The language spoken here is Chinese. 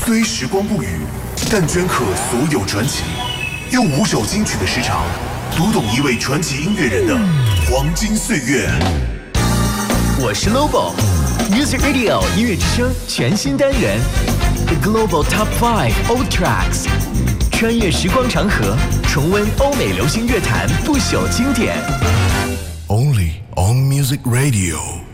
虽时光不语，但镌刻所有传奇。用5首金曲的时长，读懂一位传奇音乐人的黄金岁月。 我是 Lobo，Music Radio 音乐之声全新单元 The Global Top 5 Old Tracks， 穿越时光长河，重温欧美流行乐坛不朽经典。 Only on Music Radio。